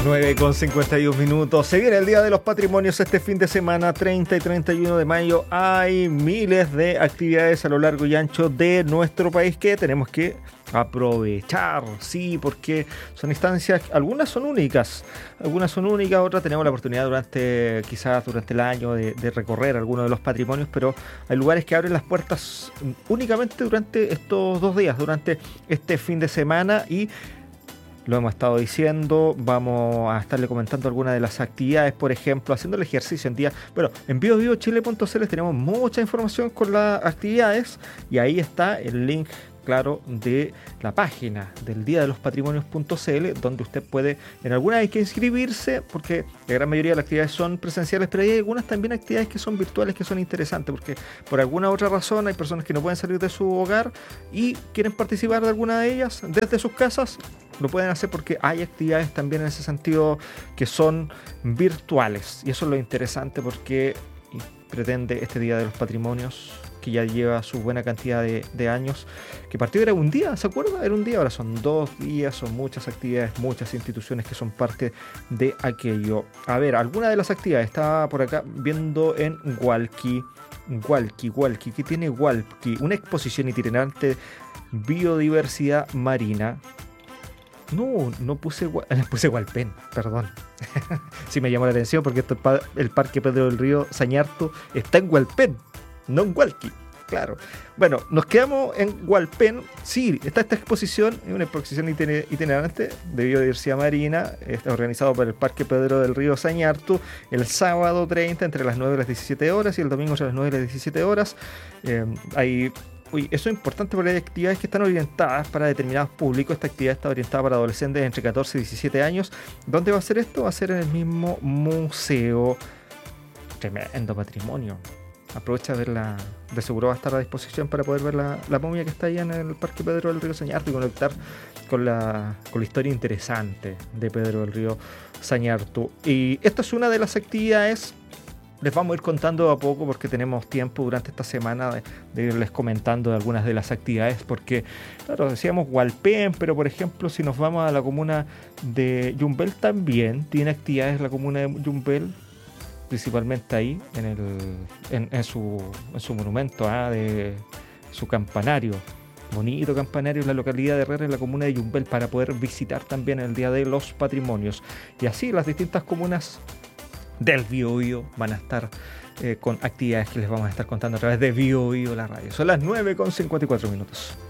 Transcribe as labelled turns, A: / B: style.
A: 9:51. Se viene el Día de los Patrimonios este fin de semana, 30 y 31 de mayo. Hay miles de actividades a lo largo y ancho de nuestro país que tenemos que aprovechar, sí, porque son instancias, algunas son únicas, otras tenemos la oportunidad quizás durante el año de recorrer algunos de los patrimonios, pero hay lugares que abren las puertas únicamente durante estos 2 días, durante este fin de semana, y lo hemos estado diciendo, vamos a estarle comentando algunas de las actividades, por ejemplo, haciendo el ejercicio en biochile.cl tenemos mucha información con las actividades, y ahí está el link, claro, de la página del Día de los Patrimonios.cl, donde usted puede, en algunas hay que inscribirse, porque la gran mayoría de las actividades son presenciales, pero hay algunas también actividades que son virtuales, que son interesantes, porque por alguna otra razón hay personas que no pueden salir de su hogar y quieren participar de alguna de ellas desde sus casas. Lo pueden hacer porque hay actividades también en ese sentido que son virtuales, y eso es lo interesante, porque pretende este Día de los Patrimonios, que ya lleva su buena cantidad de años, que partió era un día, ¿se acuerda? Era un día, ahora son 2 días, son muchas actividades, muchas instituciones que son parte de aquello. A ver, alguna de las actividades, estaba por acá viendo en Hualqui, ¿qué tiene Hualqui? Una exposición itinerante de biodiversidad marina. No puse Hualpén, perdón. Sí me llamó la atención porque el Parque Pedro del Río Sañartu está en Hualpén, no en Hualqui, claro. Bueno, nos quedamos en Hualpén. Sí, está esta exposición, una exposición itinerante de biodiversidad marina, está organizado por el Parque Pedro del Río Sañartu, el sábado 30 entre las 9 y las 17 horas y el domingo entre las 9 y las 17 horas. Eso es importante porque hay actividades que están orientadas para determinados públicos. Esta actividad está orientada para adolescentes entre 14 y 17 años. ¿Dónde va a ser esto? Va a ser en el mismo museo. Tremendo patrimonio. Aprovecha a verla. De seguro va a estar a disposición para poder ver la momia que está ahí en el Parque Pedro del Río Sañartu y conectar con la historia interesante de Pedro del Río Sañartu. Y esta es una de las actividades. Les vamos a ir contando a poco porque tenemos tiempo durante esta semana de irles comentando de algunas de las actividades, porque, claro, decíamos Hualpén, pero por ejemplo, si nos vamos a la comuna de Yumbel, también tiene actividades la comuna de Yumbel, principalmente ahí, en su monumento, de su campanario. Bonito campanario en la localidad de Herrera, en la comuna de Yumbel, para poder visitar también el Día de los Patrimonios. Y así las distintas comunas del Biobío van a estar con actividades que les vamos a estar contando a través de Biobío, la radio. Son las 9:54.